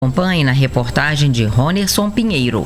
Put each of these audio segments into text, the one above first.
Acompanhe na reportagem de Ronerson Pinheiro.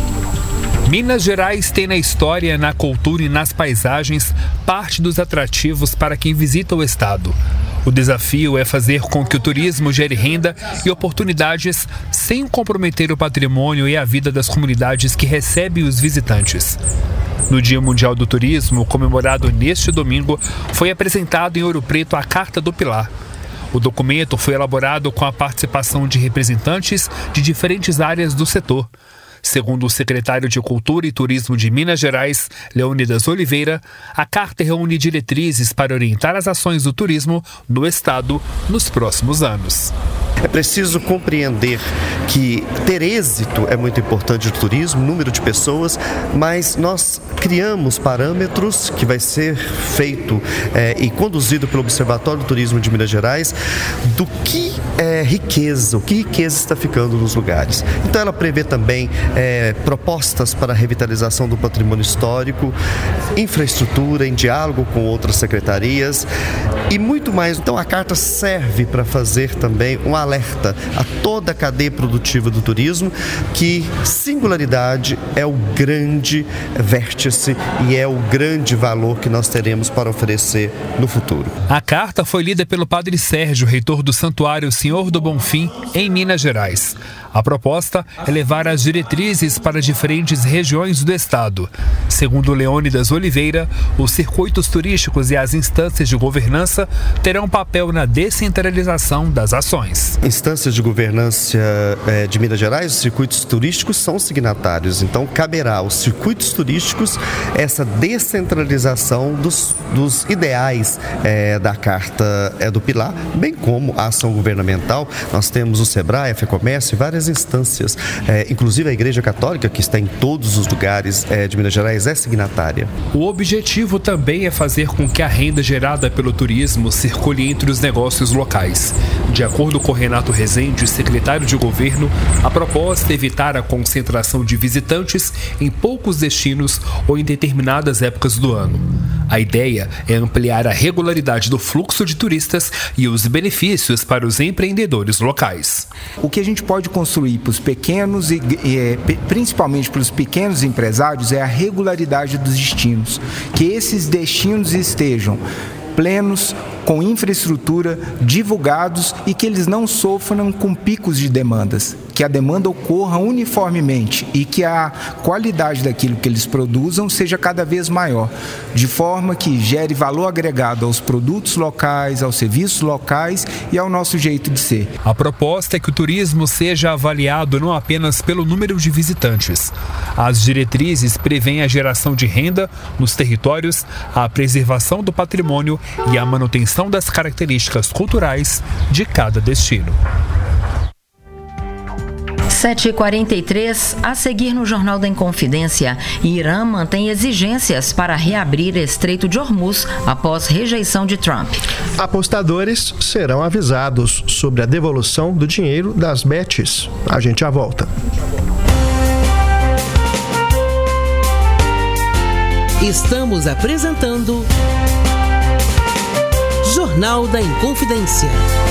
Minas Gerais tem na história, na cultura e nas paisagens parte dos atrativos para quem visita o estado. O desafio é fazer com que o turismo gere renda e oportunidades sem comprometer o patrimônio e a vida das comunidades que recebem os visitantes. No Dia Mundial do Turismo, comemorado neste domingo, foi apresentado em Ouro Preto a Carta do Pilar. O documento foi elaborado com a participação de representantes de diferentes áreas do setor. Segundo o secretário de Cultura e Turismo de Minas Gerais, Leônidas Oliveira, a carta reúne diretrizes para orientar as ações do turismo no estado nos próximos anos. É preciso compreender que ter êxito é muito importante no turismo, número de pessoas, mas nós criamos parâmetros que vai ser feito e conduzido pelo Observatório do Turismo de Minas Gerais do que é riqueza, o que riqueza está ficando nos lugares. Então ela prevê também propostas para a revitalização do patrimônio histórico, infraestrutura em diálogo com outras secretarias e muito mais. Então a carta serve para fazer também um alerta a toda a cadeia produtiva do turismo que singularidade é o grande vértice e é o grande valor que nós teremos para oferecer no futuro. A carta foi lida pelo Padre Sérgio, reitor do Santuário Senhor do Bonfim, em Minas Gerais. A proposta é levar as diretrizes para diferentes regiões do estado. Segundo Leônidas Oliveira, os circuitos turísticos e as instâncias de governança terão um papel na descentralização das ações. Instâncias de governança de Minas Gerais, os circuitos turísticos são signatários, então caberá aos circuitos turísticos essa descentralização dos ideais da Carta do Pilar, bem como a ação governamental. Nós temos o SEBRAE, a FEComércio e várias instâncias, inclusive a Igreja Católica, que está em todos os lugares de Minas Gerais, é signatária. O objetivo também é fazer com que a renda gerada pelo turismo circule entre os negócios locais. De acordo com Renato Rezende, secretário de governo, a proposta é evitar a concentração de visitantes em poucos destinos ou em determinadas épocas do ano. A ideia é ampliar a regularidade do fluxo de turistas e os benefícios para os empreendedores locais. O que a gente pode construir para os pequenos e principalmente para os pequenos empresários é a regularidade dos destinos, que esses destinos estejam plenos, com infraestrutura, divulgados e que eles não sofram com picos de demandas, que a demanda ocorra uniformemente e que a qualidade daquilo que eles produzam seja cada vez maior, de forma que gere valor agregado aos produtos locais, aos serviços locais e ao nosso jeito de ser. A proposta é que o turismo seja avaliado não apenas pelo número de visitantes. As diretrizes prevêem a geração de renda nos territórios, a preservação do patrimônio e a manutenção das características culturais de cada destino. 7h43, a seguir no Jornal da Inconfidência, Irã mantém exigências para reabrir Estreito de Hormuz após rejeição de Trump. Apostadores serão avisados sobre a devolução do dinheiro das bets. A gente já volta. Estamos apresentando Jornal da Inconfidência.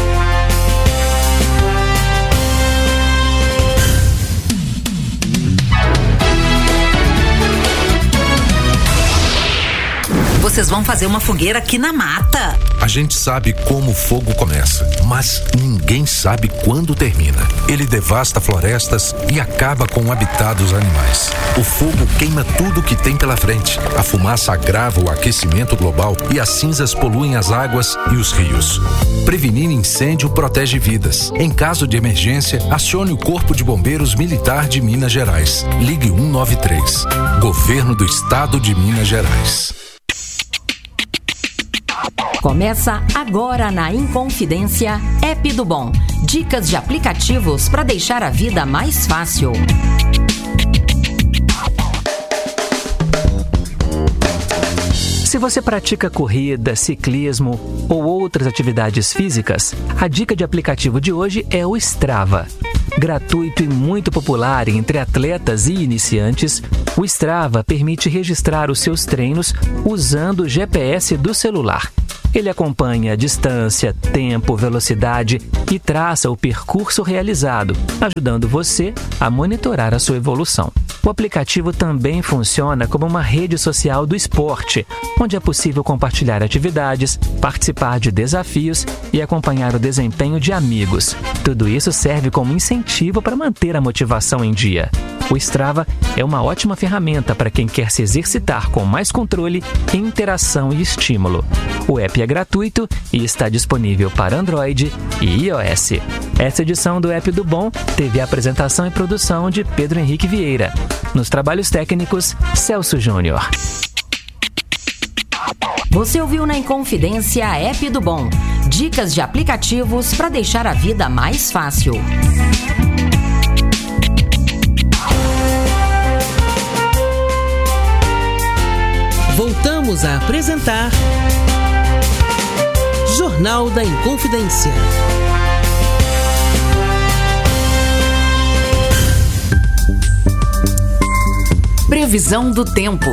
Vocês vão fazer uma fogueira aqui na mata. A gente sabe como o fogo começa, mas ninguém sabe quando termina. Ele devasta florestas e acaba com o habitat dos animais. O fogo queima tudo que tem pela frente. A fumaça agrava o aquecimento global e as cinzas poluem as águas e os rios. Prevenir incêndio protege vidas. Em caso de emergência, acione o Corpo de Bombeiros Militar de Minas Gerais. Ligue 193. Governo do Estado de Minas Gerais. Começa agora na Inconfidência, App do Bom. Dicas de aplicativos para deixar a vida mais fácil. Se você pratica corrida, ciclismo ou outras atividades físicas, a dica de aplicativo de hoje é o Strava. Gratuito e muito popular entre atletas e iniciantes, o Strava permite registrar os seus treinos usando o GPS do celular. Ele acompanha a distância, tempo, velocidade e traça o percurso realizado, ajudando você a monitorar a sua evolução. O aplicativo também funciona como uma rede social do esporte, onde é possível compartilhar atividades, participar de desafios e acompanhar o desempenho de amigos. Tudo isso serve como incentivo para manter a motivação em dia. O Strava é uma ótima ferramenta para quem quer se exercitar com mais controle, interação e estímulo. O app é gratuito e está disponível para Android e iOS. Essa edição do App do Bom teve a apresentação e produção de Pedro Henrique Vieira. Nos trabalhos técnicos, Celso Júnior. Você ouviu na Inconfidência App do Bom. Dicas de aplicativos para deixar a vida mais fácil. Voltamos a apresentar Jornal da Inconfidência. Previsão do tempo.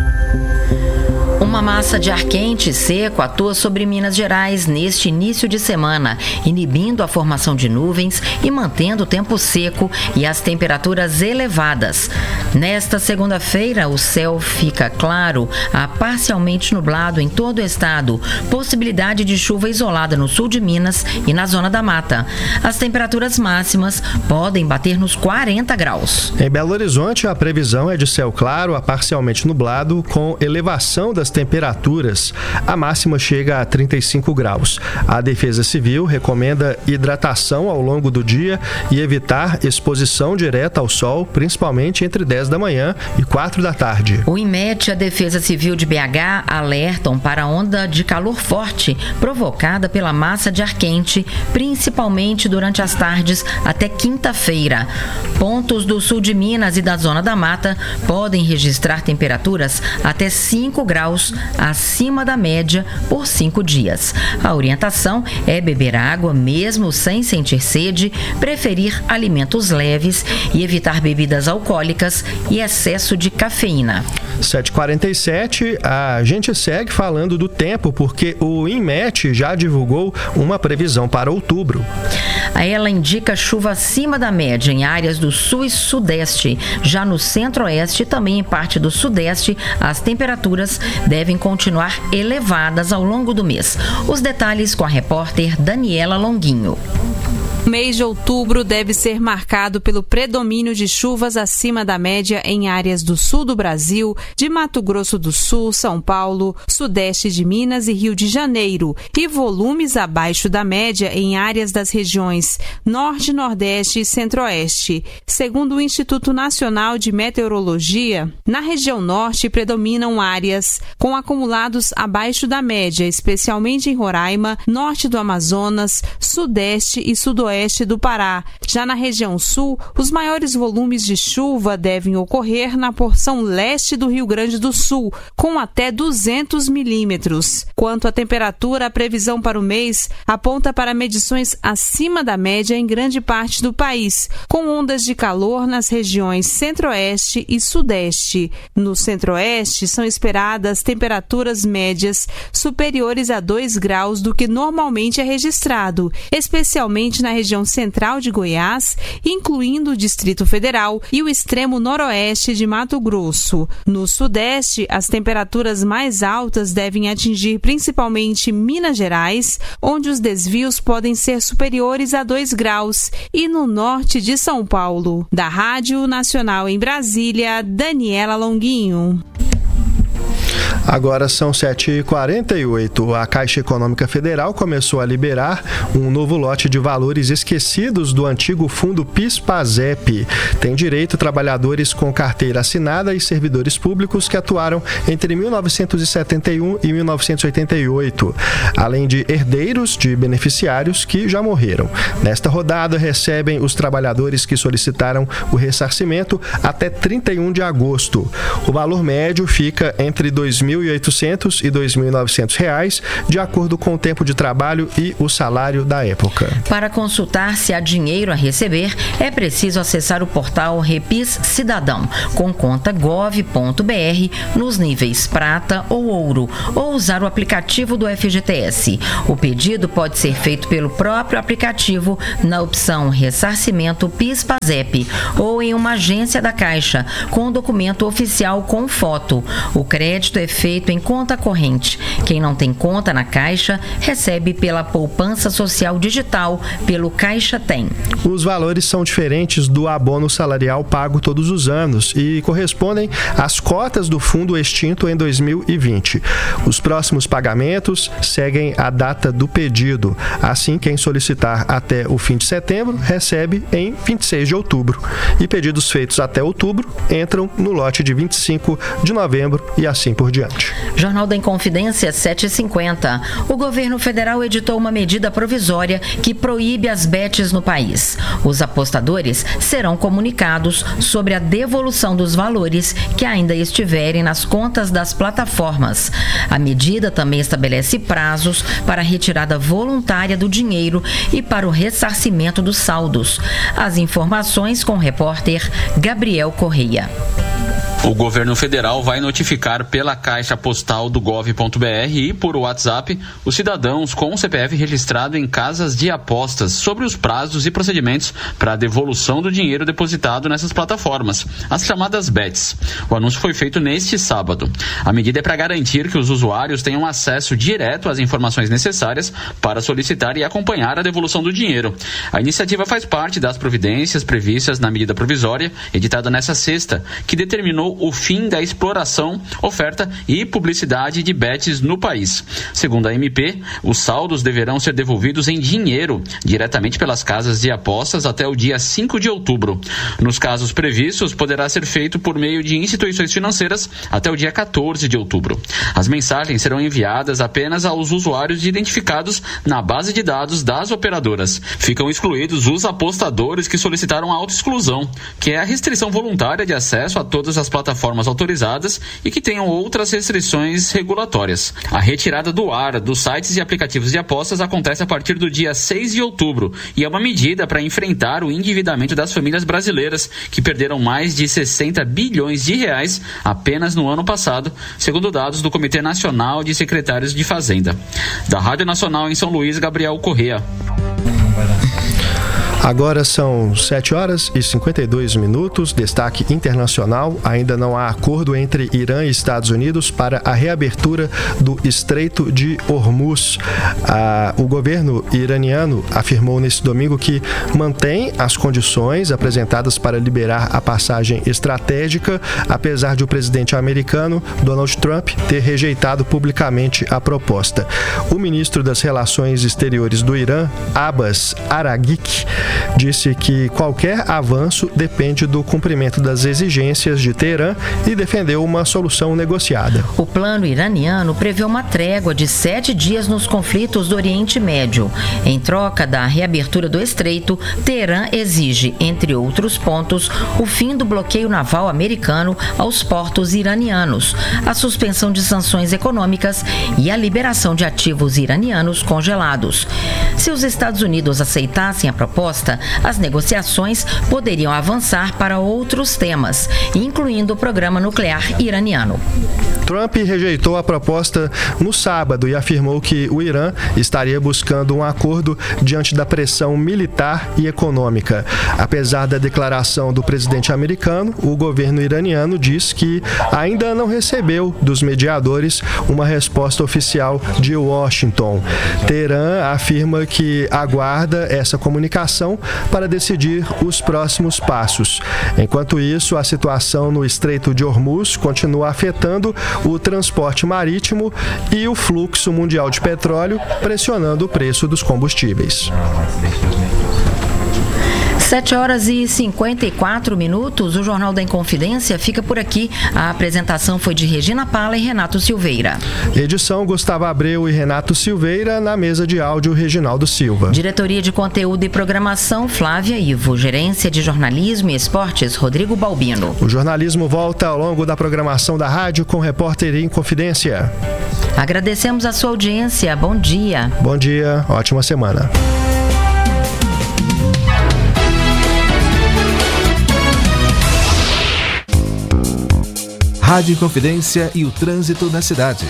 Uma massa de ar quente e seco atua sobre Minas Gerais neste início de semana, inibindo a formação de nuvens e mantendo o tempo seco e as temperaturas elevadas. Nesta segunda-feira, o céu fica claro a parcialmente nublado em todo o estado, possibilidade de chuva isolada no sul de Minas e na zona da mata. As temperaturas máximas podem bater nos 40 graus. Em Belo Horizonte, a previsão é de céu claro a parcialmente nublado, com elevação das temperaturas. A máxima chega a 35 graus. A Defesa Civil recomenda hidratação ao longo do dia e evitar exposição direta ao sol, principalmente entre 10 da manhã e 4 da tarde. O INMET e a Defesa Civil de BH alertam para a onda de calor forte provocada pela massa de ar quente, principalmente durante as tardes até quinta-feira. Pontos do sul de Minas e da zona da mata podem registrar temperaturas até 5 graus acima da média por 5 dias. A orientação é beber água mesmo sem sentir sede, preferir alimentos leves e evitar bebidas alcoólicas e excesso de cafeína. 7h47, a gente segue falando do tempo porque o INMET já divulgou uma previsão para outubro. Ela indica chuva acima da média em áreas do sul e sudeste. Já no centro-oeste e também em parte do sudeste, as temperaturas devem continuar elevadas ao longo do mês. Os detalhes com a repórter Daniela Longuinho. O mês de outubro deve ser marcado pelo predomínio de chuvas acima da média em áreas do sul do Brasil, de Mato Grosso do Sul, São Paulo, sudeste de Minas e Rio de Janeiro, e volumes abaixo da média em áreas das regiões Norte, Nordeste e Centro-Oeste. Segundo o Instituto Nacional de Meteorologia, na região Norte predominam áreas com acumulados abaixo da média, especialmente em Roraima, norte do Amazonas, sudeste e sudoeste do Pará. Já na região sul, os maiores volumes de chuva devem ocorrer na porção leste do Rio Grande do Sul, com até 200 milímetros. Quanto à temperatura, a previsão para o mês aponta para medições acima da média em grande parte do país, com ondas de calor nas regiões centro-oeste e sudeste. No centro-oeste, são esperadas temperaturas médias superiores a 2 graus do que normalmente é registrado, especialmente na região central de Goiás, incluindo o Distrito Federal e o extremo noroeste de Mato Grosso. No sudeste, as temperaturas mais altas devem atingir principalmente Minas Gerais, onde os desvios podem ser superiores a 2 graus, e no norte de São Paulo. Da Rádio Nacional em Brasília, Daniela Longuinho. Agora são 7h48. A Caixa Econômica Federal começou a liberar um novo lote de valores esquecidos do antigo fundo PIS/PASEP. Tem direito trabalhadores com carteira assinada e servidores públicos que atuaram entre 1971 e 1988, além de herdeiros de beneficiários que já morreram. Nesta rodada, recebem os trabalhadores que solicitaram o ressarcimento até 31 de agosto. O valor médio fica entre R$ R$ 2.800 e R$ 2.900, de acordo com o tempo de trabalho e o salário da época. Para consultar se há dinheiro a receber, é preciso acessar o portal Repis Cidadão, com conta gov.br nos níveis prata ou ouro, ou usar o aplicativo do FGTS. O pedido pode ser feito pelo próprio aplicativo na opção Ressarcimento PIS/PASEP ou em uma agência da Caixa, com documento oficial com foto. O crédito é feito em conta corrente. Quem não tem conta na Caixa recebe pela poupança social digital, pelo Caixa Tem. Os valores são diferentes do abono salarial pago todos os anos e correspondem às cotas do fundo extinto em 2020. Os próximos pagamentos seguem a data do pedido. Assim, quem solicitar até o fim de setembro recebe em 26 de outubro. E pedidos feitos até outubro entram no lote de 25 de novembro e assim por diante. Jornal da Inconfidência, 7h50. O governo federal editou uma medida provisória que proíbe as bets no país. Os apostadores serão comunicados sobre a devolução dos valores que ainda estiverem nas contas das plataformas. A medida também estabelece prazos para a retirada voluntária do dinheiro e para o ressarcimento dos saldos. As informações com o repórter Gabriel Correia. O governo federal vai notificar pela caixa postal do gov.br e por WhatsApp os cidadãos com o CPF registrado em casas de apostas sobre os prazos e procedimentos para a devolução do dinheiro depositado nessas plataformas, as chamadas bets. O anúncio foi feito neste sábado. A medida é para garantir que os usuários tenham acesso direto às informações necessárias para solicitar e acompanhar a devolução do dinheiro. A iniciativa faz parte das providências previstas na medida provisória, editada nesta sexta, que determinou o fim da exploração, oferta e publicidade de bets no país. Segundo a MP, os saldos deverão ser devolvidos em dinheiro, diretamente pelas casas de apostas até o dia 5 de outubro. Nos casos previstos, poderá ser feito por meio de instituições financeiras até o dia 14 de outubro. As mensagens serão enviadas apenas aos usuários identificados na base de dados das operadoras. Ficam excluídos os apostadores que solicitaram a autoexclusão, que é a restrição voluntária de acesso a todas as plataformas autorizadas e que tenham outras restrições regulatórias. A retirada do ar dos sites e aplicativos de apostas acontece a partir do dia 6 de outubro e é uma medida para enfrentar o endividamento das famílias brasileiras, que perderam mais de 60 bilhões de reais apenas no ano passado, segundo dados do Comitê Nacional de Secretários de Fazenda. Da Rádio Nacional em São Luís, Gabriel Correa. Agora são 7h52. Destaque internacional: ainda não há acordo entre Irã e Estados Unidos para a reabertura do Estreito de Hormuz. O governo iraniano afirmou neste domingo que mantém as condições apresentadas para liberar a passagem estratégica, apesar de o presidente americano Donald Trump ter rejeitado publicamente a proposta. O ministro das Relações Exteriores do Irã, Abbas Araghchi, disse que qualquer avanço depende do cumprimento das exigências de Teherã e defendeu uma solução negociada. O plano iraniano prevê uma trégua de 7 dias nos conflitos do Oriente Médio. Em troca da reabertura do estreito, Teherã exige, entre outros pontos, o fim do bloqueio naval americano aos portos iranianos, a suspensão de sanções econômicas e a liberação de ativos iranianos congelados. Se os Estados Unidos aceitassem a proposta, as negociações poderiam avançar para outros temas, incluindo o programa nuclear iraniano. Trump rejeitou a proposta no sábado e afirmou que o Irã estaria buscando um acordo diante da pressão militar e econômica. Apesar da declaração do presidente americano, o governo iraniano diz que ainda não recebeu dos mediadores uma resposta oficial de Washington. Teherã afirma que aguarda essa comunicação para decidir os próximos passos. Enquanto isso, a situação no Estreito de Hormuz continua afetando o transporte marítimo e o fluxo mundial de petróleo, pressionando o preço dos combustíveis. 7h54, o Jornal da Inconfidência fica por aqui. A apresentação foi de Regina Pala e Renato Silveira. Edição Gustavo Abreu e Renato Silveira, na mesa de áudio Reginaldo Silva. Diretoria de Conteúdo e Programação Flávia Ivo. Gerência de Jornalismo e Esportes Rodrigo Balbino. O jornalismo volta ao longo da programação da rádio com Repórter Inconfidência. Agradecemos a sua audiência. Bom dia. Bom dia, ótima semana. Rádio Inconfidência e o trânsito na cidade.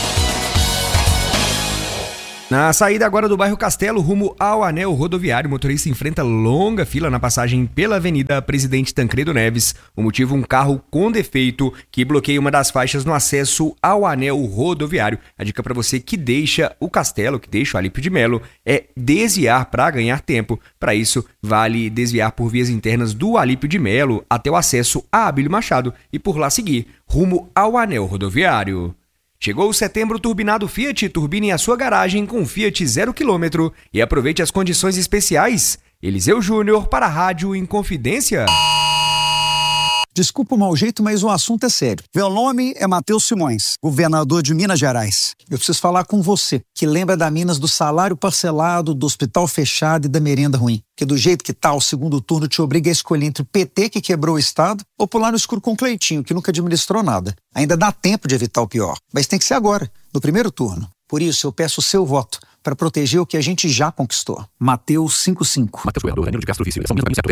Na saída agora do bairro Castelo, rumo ao anel rodoviário, o motorista enfrenta longa fila na passagem pela Avenida Presidente Tancredo Neves. O motivo, um carro com defeito que bloqueia uma das faixas no acesso ao anel rodoviário. A dica para você que deixa o Castelo, que deixa o Alípio de Melo, é desviar para ganhar tempo. Para isso, vale desviar por vias internas do Alípio de Melo até o acesso a Abílio Machado e por lá seguir rumo ao anel rodoviário. Chegou o setembro turbinado Fiat. Turbine a sua garagem com Fiat 0 km e aproveite as condições especiais. Eliseu Júnior para a Rádio Inconfidência. Desculpa o mau jeito, mas o assunto é sério. Meu nome é Matheus Simões, governador de Minas Gerais. Eu preciso falar com você, que lembra da Minas do salário parcelado, do hospital fechado e da merenda ruim. Porque do jeito que tá, o segundo turno te obriga a escolher entre o PT, que quebrou o Estado, ou pular no escuro com o Cleitinho, que nunca administrou nada. Ainda dá tempo de evitar o pior, mas tem que ser agora, no primeiro turno. Por isso, eu peço o seu voto para proteger o que a gente já conquistou. Mateus 55. Mateus Goiador, Danilo de Castro Vício.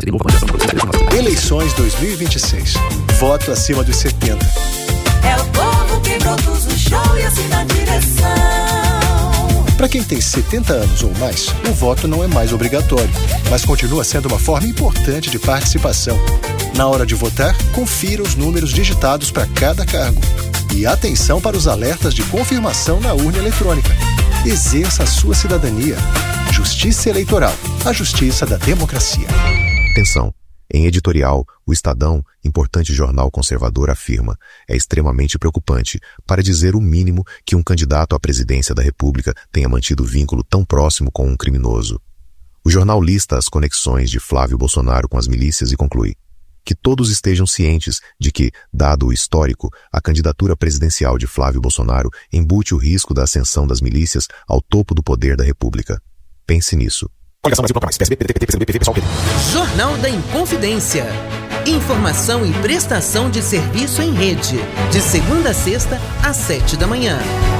Eleições 2026. Voto acima dos 70. É o povo que produz o show e assim na direção. Para quem tem 70 anos ou mais, o voto não é mais obrigatório, mas continua sendo uma forma importante de participação. Na hora de votar, confira os números digitados para cada cargo. E atenção para os alertas de confirmação na urna eletrônica. Exerça a sua cidadania. Justiça Eleitoral, a justiça da democracia. Atenção. Em editorial, o Estadão, importante jornal conservador, afirma: é extremamente preocupante, para dizer o mínimo, que um candidato à presidência da República tenha mantido vínculo tão próximo com um criminoso. O jornal lista as conexões de Flávio Bolsonaro com as milícias e conclui que todos estejam cientes de que, dado o histórico, a candidatura presidencial de Flávio Bolsonaro embute o risco da ascensão das milícias ao topo do poder da República. Pense nisso. Jornal da Inconfidência. Informação e prestação de serviço em rede. De segunda a sexta, às 7 da manhã.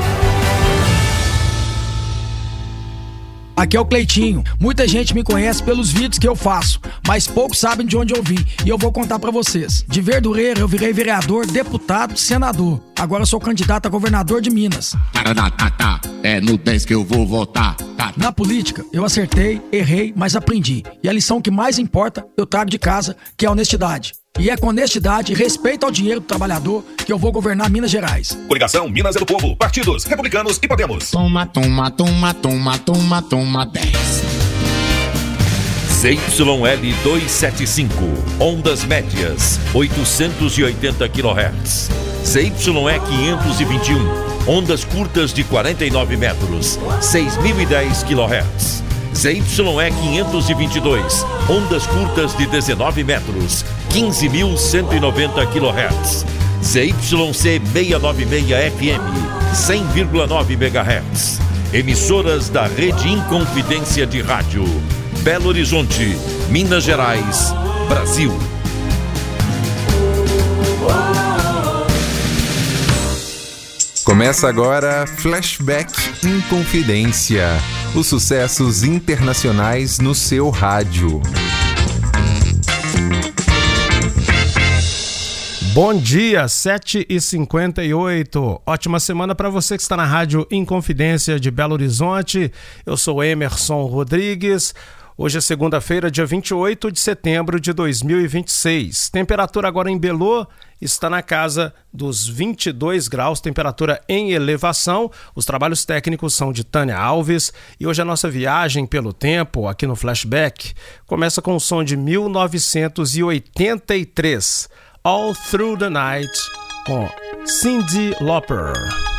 Aqui é o Cleitinho. Muita gente me conhece pelos vídeos que eu faço, mas poucos sabem de onde eu vim. E eu vou contar pra vocês. De Verdureira eu virei vereador, deputado, senador. Agora eu sou candidato a governador de Minas. É no 10 que eu vou votar. Na política, eu acertei, errei, mas aprendi. E a lição que mais importa, eu trago de casa, que é a honestidade. E é com honestidade e respeito ao dinheiro do trabalhador que eu vou governar Minas Gerais. Coligação Minas é do Povo. Partidos Republicanos e Podemos. Toma, toma, toma, toma, toma, toma 10. ZYL 275. Ondas médias, 880 kHz. ZYE 521. Ondas curtas de 49 metros, 6.010 kHz. ZYE 522, ondas curtas de 19 metros, 15.190 kHz. ZYC 696 FM, 100,9 MHz. Emissoras da Rede Inconfidência de Rádio. Belo Horizonte, Minas Gerais, Brasil. Começa agora Flashback Inconfidência. Os sucessos internacionais no seu rádio. Bom dia, 7h58. Ótima semana para você que está na Rádio Inconfidência de Belo Horizonte. Eu sou Emerson Rodrigues. Hoje é segunda-feira, dia 28 de setembro de 2026. Temperatura agora em Belô está na casa dos 22 graus, temperatura em elevação. Os trabalhos técnicos são de Tânia Alves e hoje a nossa viagem pelo tempo aqui no Flashback começa com o som de 1983, All Through the Night, com Cyndi Lauper.